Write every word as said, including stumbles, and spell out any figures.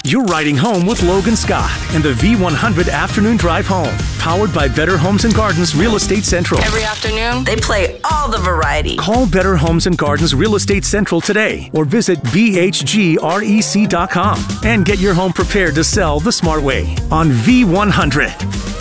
You're riding home with Logan Scott and the V one hundred Afternoon Drive Home, powered by Better Homes and Gardens Real Estate Central. Every afternoon, they play all the variety. Call Better Homes and Gardens Real Estate Central today or visit B H G rec dot com and get your home prepared to sell the smart way on V one hundred.